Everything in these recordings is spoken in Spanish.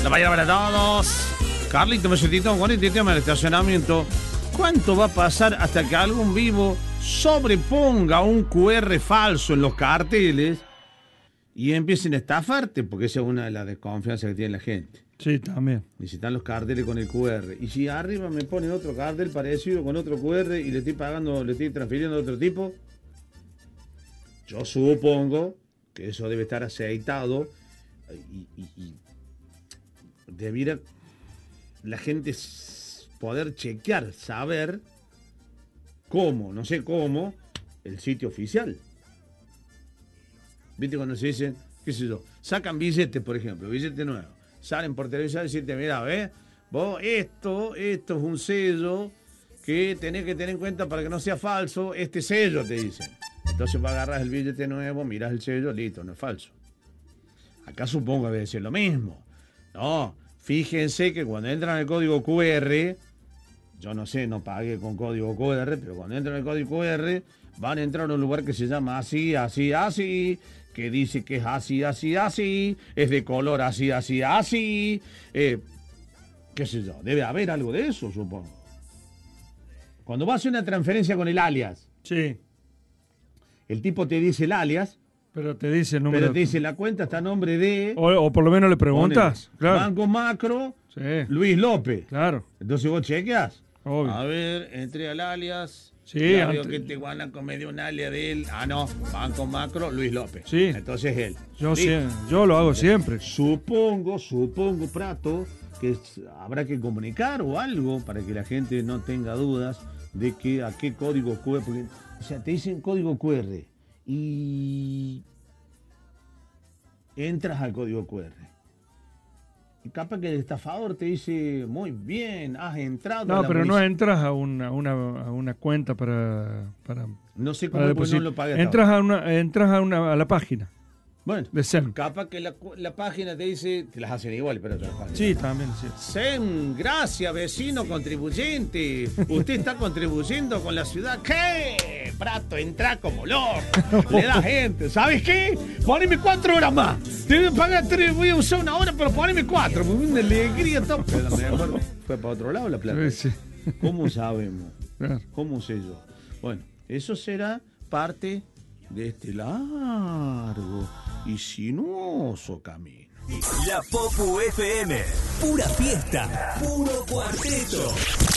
La mañana para todos. Carlito, me sentí con este tema del estacionamiento. ¿Cuánto va a pasar hasta que algún vivo sobreponga un QR falso en los carteles y empiecen a estafarte? Porque esa es una de las desconfianzas que tiene la gente. Sí, también. Necesitan los carteles con el QR. Y si arriba me ponen otro cartel parecido con otro QR y le estoy pagando, le estoy transfiriendo a otro tipo, yo supongo que eso debe estar aceitado y debiera la gente poder chequear, saber cómo, no sé cómo, el sitio oficial. ¿Viste cuando se dicen, qué sé yo, sacan billetes, por ejemplo, billetes nuevos, salen por televisión y decirte, mira, vos, esto es un sello que tenés que tener en cuenta para que no sea falso, este sello, te dicen. Entonces vas a agarrar el billete nuevo, mirás el sello, listo, no es falso. Acá supongo que debe ser lo mismo. No, fíjense que cuando entran el código QR, yo no sé, no pagué con código QR, pero cuando entran el código QR, van a entrar a un lugar que se llama así, así, así, que dice que es así, así, así, es de color así, así, así, qué sé yo, debe haber algo de eso, supongo. Cuando vas a hacer una transferencia con el alias, Sí. el tipo te dice el alias, Pero te dice el número. pero te dice la cuenta está a nombre de... O por lo menos le preguntas. Ponele, Claro. Banco Macro, Sí. Luis López. Claro. Entonces vos chequeas. Obvio. A ver, entré al alias. Sí, Ya veo antes- que Tehuanaco me dio un alias de él. Ah, no, Banco Macro, Luis López. Sí. Entonces él. Yo lo hago siempre. Supongo, Prato, que habrá que comunicar o algo para que la gente no tenga dudas de que a qué código QR. Porque, o sea, te dicen código QR y entras al código QR. Y capaz que el estafador te dice, muy bien, has entrado. No, pero no entras a una cuenta para No sé para cómo pues no depositar. lo pagué. hasta Entras a la página Bueno, de SEM. capaz que la página te dice, te las hacen igual, pero otras páginas. Sí, también, sí. SEM, gracias, vecino contribuyente. Usted está contribuyendo con la ciudad. ¿Qué? Prato, entra como loco. Le da gente. ¿Sabes qué? Poneme 4 horas más. Te voy a pagar 3, voy a usar 1 hora, pero poneme 4. Una alegría. Todo. Pero mejor fue para otro lado la plata. Sí. ¿Cómo sabemos? Claro. ¿Cómo sé yo? Bueno, eso será parte de este largo y sinuoso camino. La Popu FM. Pura fiesta. Puro cuarteto.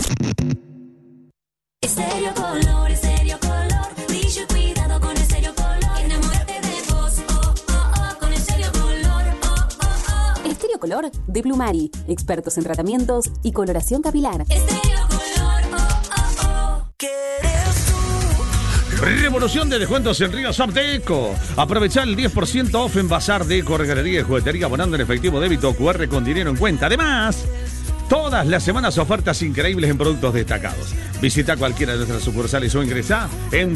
Estéreo color, brillo y cuidado con Estéreo color. Enamórate de vos, oh, oh, oh, con Estéreo color, oh, oh, oh. Estéreo Color de Plumari, expertos en tratamientos y coloración capilar. Estéreo color, oh, oh, oh. Revolución de descuentos en Río Deco. Aprovechar el 10% off en Bazar Deco, Regadería y Juguetería, abonando en efectivo, débito, QR con dinero en cuenta. Además, todas las semanas ofertas increíbles en productos destacados. Visita cualquiera de nuestras sucursales o ingresá en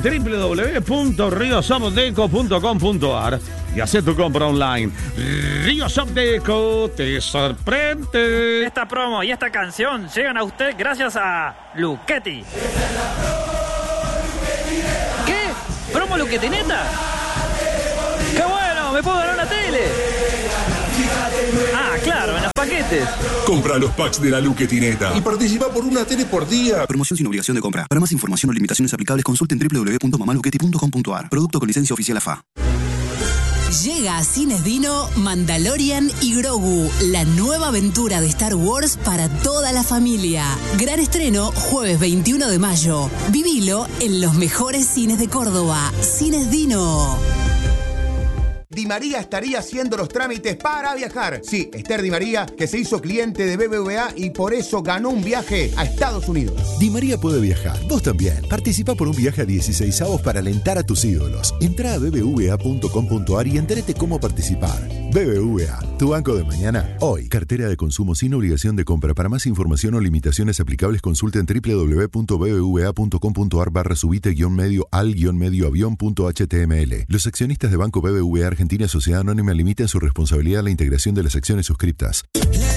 www.rioshopdeco.com.ar y haz tu compra online. Río Deco te sorprende. Esta promo y esta canción llegan a usted gracias a Luchetti. ¿Qué? ¿Promo Luchetineta? ¡Qué bueno! ¡Me puedo ganar una tele! Ah, claro, en los paquetes. Compra los packs de la Luchetineta y participa por una tele por día. Promoción sin obligación de compra. Para más información o limitaciones aplicables, consulten www.mamaluchetti.com.ar. Producto con licencia oficial AFA. Llega a Cines Dino Mandalorian y Grogu, la nueva aventura de Star Wars para toda la familia. Gran estreno jueves 21 de mayo. Vivilo en los mejores cines de Córdoba. Cines Dino. Di María estaría haciendo los trámites para viajar. Sí, Esther Di María, que se hizo cliente de BBVA y por eso ganó un viaje a Estados Unidos. Di María puede viajar, vos también. Participa por un viaje a 16avos para alentar a tus ídolos. Entrá a bbva.com.ar y entérate cómo participar. BBVA, tu banco de mañana, hoy. Cartera de consumo sin obligación de compra. Para más información o limitaciones aplicables, consulten www.bbva.com.ar/subite-medio al-medio avión.html. Los accionistas de Banco BBVA Argentina Sociedad Anónima limitan su responsabilidad a la integración de las acciones suscriptas.